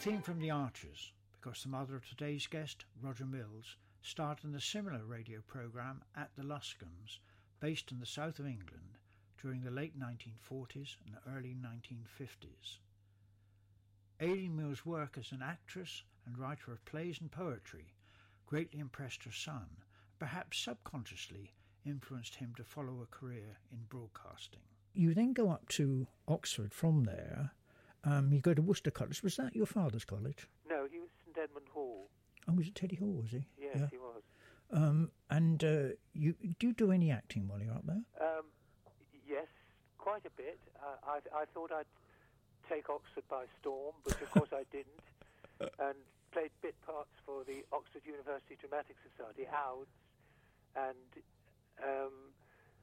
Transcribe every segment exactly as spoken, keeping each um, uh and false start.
theme from The Archers, because the mother of today's guest, Roger Mills, starred in a similar radio programme at the Luscombes, based in the south of England, during the late nineteen forties and early nineteen fifties. Aileen Mills' work as an actress and writer of plays and poetry greatly impressed her son, perhaps subconsciously influenced him to follow a career in broadcasting. You then go up to Oxford from there. Um, you go to Worcester College. Was that your father's college? No, he was St Edmund Hall. Oh, was it Teddy Hall, was he? Yes, yeah. he was. Um, and uh, you do you do any acting while you're up there? Um, yes, quite a bit. Uh, I, I thought I'd take Oxford by storm, but of course I didn't, and played bit parts for the Oxford University Dramatic Society, O U D S, and um,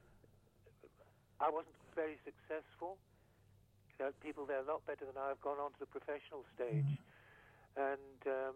I wasn't very successful. There are people there a lot better than I have gone on to the professional stage. Mm. And um,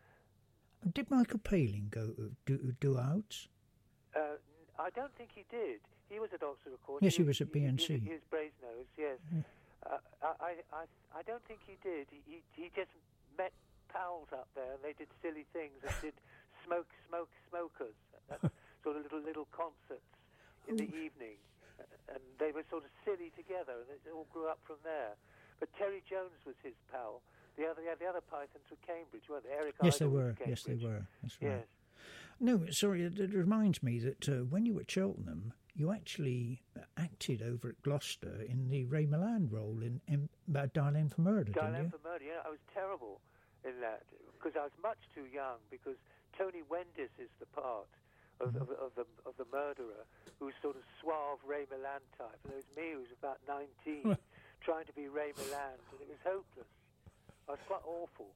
did Michael Palin go do, do outs? Uh, I don't think he did. He was at Oxford, of course. Yes, he, he was at B N C. He, he was Brasenose, yes. Yeah. Uh, I, I, I don't think he did. He, he, he just met pals up there, and they did silly things and did smoke, smoke, smokers, sort of little little concerts in Ooh. the evening. And they were sort of silly together, and it all grew up from there. But Terry Jones was his pal. The other, yeah, the other Pythons were Cambridge, weren't they? Eric yes, Idle they were. was Yes, they were. That's right. Yes. No, sorry. It, it reminds me that uh, when you were at Cheltenham, you actually acted over at Gloucester in the Ray Milland role in, in uh, Dial M for Murder. Dial didn't M you? for Murder. Yeah, I was terrible in that because I was much too young. Because Tony Wendis is the part of, mm-hmm. of, of the of the murderer, who's sort of suave Ray Milland type, and there was me, who was about nineteen, trying to be Ray Milland, and it was hopeless. I was quite awful.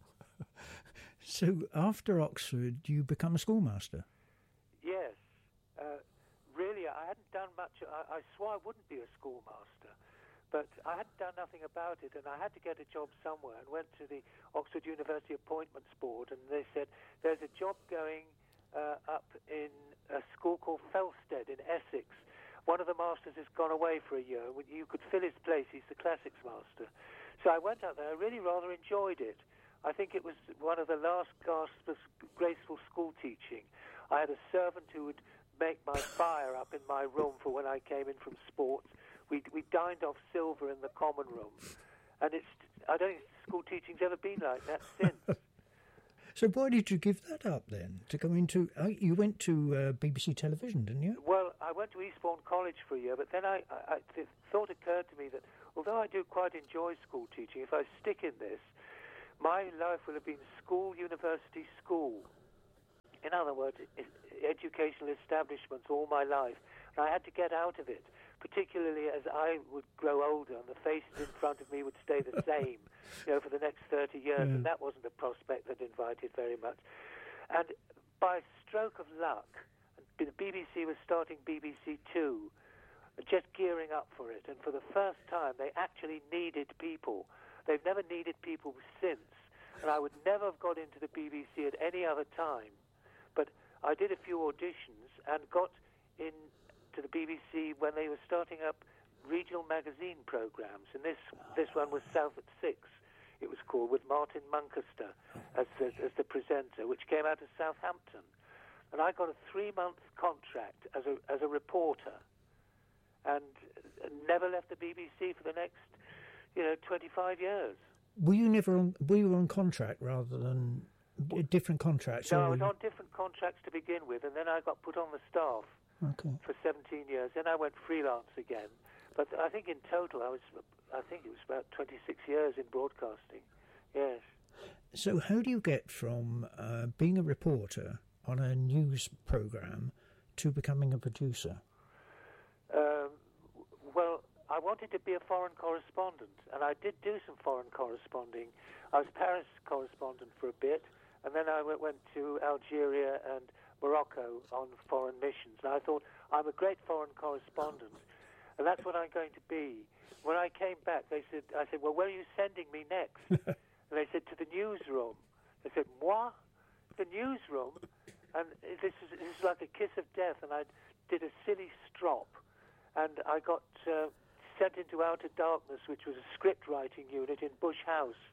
So after Oxford, you become a schoolmaster? Yes. Uh, really, I hadn't done much. I, I swore I wouldn't be a schoolmaster, but I hadn't done nothing about it, and I had to get a job somewhere, and went to the Oxford University Appointments Board, and they said, there's a job going uh, up in a school called Felsted in Essex. One of the masters has gone away for a year. You could fill his place. He's the classics master. So I went out there. I really rather enjoyed it. I think it was one of the last gasps of graceful school teaching. I had a servant who would make my fire up in my room for when I came in from sports. We we dined off silver in the common room. And it's I don't think school teaching's ever been like that since. So why did you give that up then, to go into... Uh, you went to uh, B B C Television, didn't you? Well, I went to Eastbourne College for a year, but then I, I, I the thought occurred to me that although I do quite enjoy school teaching, if I stick in this, my life will have been school, university, school. In other words, educational establishments all my life. And I had to get out of it, particularly as I would grow older and the faces in front of me would stay the same, you know, for the next thirty years. Yeah. And that wasn't a prospect that invited very much. And by a stroke of luck, the B B C was starting B B C Two, just gearing up for it. And for the first time, they actually needed people. They've never needed people since. And I would never have got into the B B C at any other time. But I did a few auditions and got in to the B B C when they were starting up regional magazine programs. And this this one was South at Six, it was called, with Martin Muncaster as the, as the presenter, which came out of Southampton. And I got a three-month contract as a as a reporter, and never left the B B C for the next, you know, twenty-five years. Were you never on? Were you on contract rather than different contracts? No, I was on different contracts to begin with, and then I got put on the staff okay. for seventeen years. Then I went freelance again. But I think in total, I was, I think it was about twenty-six years in broadcasting. Yes. So how do you get from uh, being a reporter on a news programme to becoming a producer? Um, well, I wanted to be a foreign correspondent, and I did do some foreign corresponding. I was Paris correspondent for a bit, and then I went, went to Algeria and Morocco on foreign missions. And I thought, I'm a great foreign correspondent, and that's what I'm going to be. When I came back, they said, I said, well, where are you sending me next? And they said, to the newsroom. They said, moi? The newsroom? And this is, this is like a kiss of death, and I did a silly strop, and I got uh, sent into Outer Darkness, which was a script writing unit in Bush House,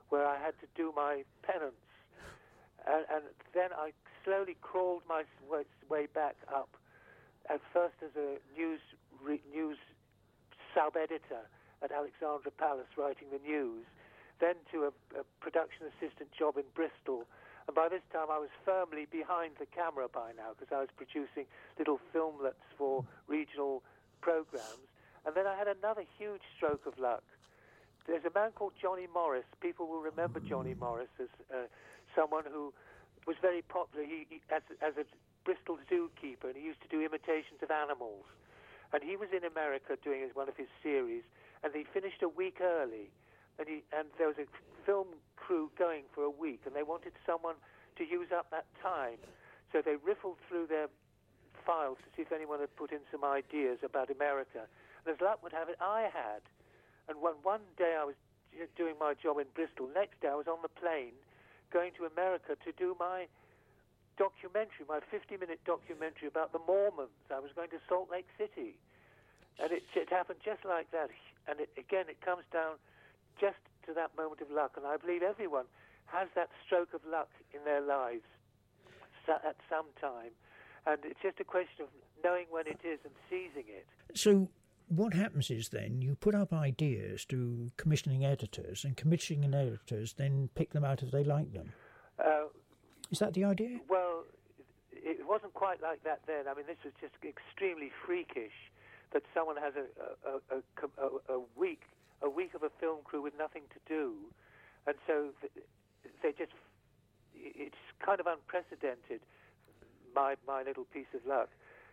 where I had to do my penance. And, and then I slowly crawled my way, way back up, at first as a news re, news sub-editor at Alexandra Palace writing the news, then to a, a production assistant job in Bristol. And by this time I was firmly behind the camera by now, because I was producing little filmlets for regional programs. And then I had another huge stroke of luck. There's a man called Johnny Morris. People will remember Johnny Morris as uh, someone who was very popular he, he, as, as a Bristol zookeeper, and he used to do imitations of animals. And he was in America doing one of his series, and he finished a week early. And, he, and there was a film crew going for a week, and they wanted someone to use up that time. So they riffled through their files to see if anyone had put in some ideas about America. And as luck would have it, I had. And one, one day I was doing my job in Bristol. Next day I was on the plane going to America to do my documentary, my fifty-minute documentary about the Mormons. I was going to Salt Lake City. And it, it happened just like that. And it, again, it comes down just to that moment of luck. And I believe everyone has that stroke of luck in their lives at some time. And it's just a question of knowing when it is and seizing it. So what happens is then you put up ideas to commissioning editors, and commissioning editors then pick them out if they like them. Uh, is that the idea? Well, it wasn't quite like that then. I mean, this was just extremely freakish that someone has a, a, a, a, a week a week of a film crew with nothing to do, and so they just, it's kind of unprecedented, my my little piece of luck.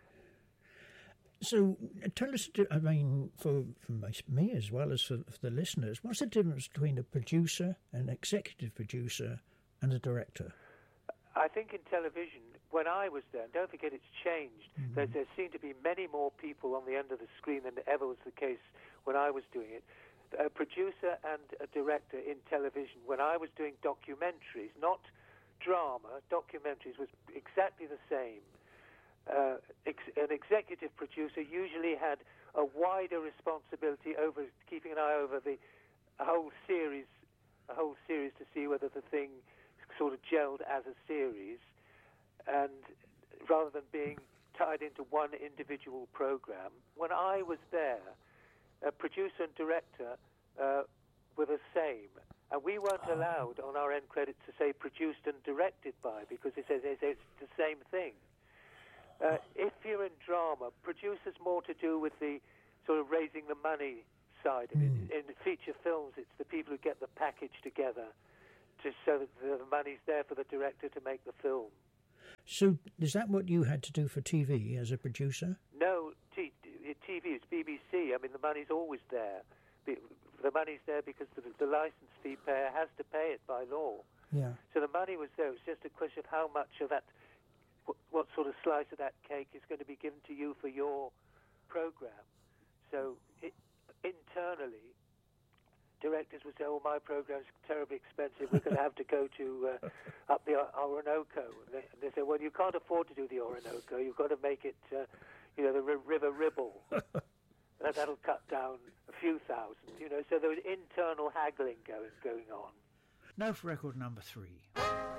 So tell us, I mean, for, for me as well as for, for the listeners, what's the difference between a producer, an executive producer, and a director? I think in television, when I was there, and don't forget it's changed, mm-hmm. there, there seem to be many more people on the end of the screen than ever was the case when I was doing it. A producer and a director in television, when I was doing documentaries, not drama, documentaries was exactly the same. Uh, ex- an executive producer usually had a wider responsibility over keeping an eye over the a whole series, a whole series to see whether the thing sort of gelled as a series, and rather than being tied into one individual program. When I was there, a producer and director uh, were the same, and we weren't allowed on our end credits to say produced and directed by, because it says it's the same thing. Uh, if you're in drama, producers more to do with the sort of raising the money side. Mm. In, in feature films, it's the people who get the package together, just so that the money's there for the director to make the film. So is that what you had to do for T V as a producer? No, T- T V is B B C. I mean, the money's always there. The money's there because the, the license fee payer has to pay it by law. Yeah. So the money was there. It was just a question of how much of that, what, what sort of slice of that cake is going to be given to you for your program. So it, internally, directors would say, "Oh, my program's terribly expensive. We're going to have to go to uh, up the Orinoco." And they, and they say, "Well, you can't afford to do the Orinoco. You've got to make it, uh, you know, the r- River Ribble. that, that'll cut down a few thousand." You know, so there was internal haggling going going on. Now for record number three.